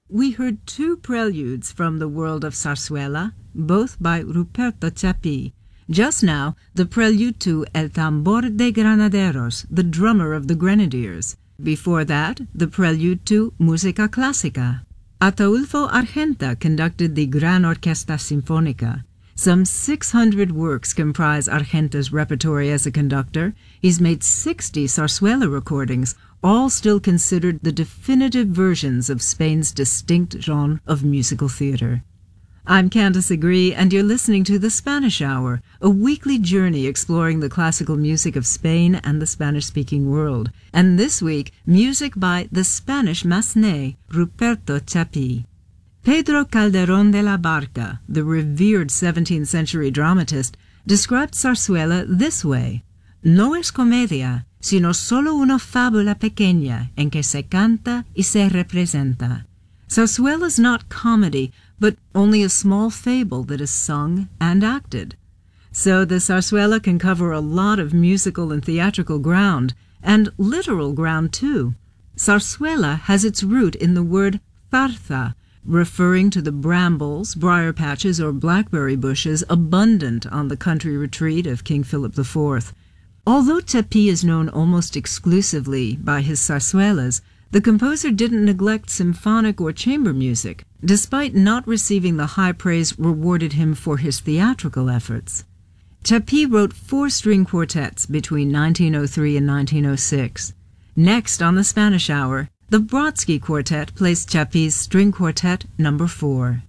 We heard two preludes from the world of Zarzuela, both by Ruperto Chapí. Just now, the prelude to El Tambor de Granaderos, the drummer of the Grenadiers. Before that, the prelude to Música Clásica. Ataulfo Argenta conducted the Gran Orquesta Sinfónica. Some 600 works comprise Argenta's repertory as a conductor. He's made 60 zarzuela recordings, all still considered the definitive versions of Spain's distinct genre of musical theater. I'm Candace Agree, and you're listening to The Spanish Hour, a weekly journey exploring the classical music of Spain and the Spanish-speaking world. And this week, music by the Spanish Massenet, Ruperto Chapí. Pedro Calderón de la Barca, the revered 17th century dramatist, described zarzuela this way: No es comedia, sino solo una fábula pequeña en que se canta y se representa. Zarzuela is not comedy, but only a small fable that is sung and acted. So the zarzuela can cover a lot of musical and theatrical ground, and literal ground too. Zarzuela has its root in the word zarza, referring to the brambles, briar patches, or blackberry bushes abundant on the country retreat of King Philip IV. Although Chapí is known almost exclusively by his zarzuelas, the composer didn't neglect symphonic or chamber music, despite not receiving the high praise rewarded him for his theatrical efforts. Chapí wrote 4 string quartets between 1903 and 1906. Next on the Spanish Hour, the Brodsky Quartet plays Chapí's String Quartet No. 4.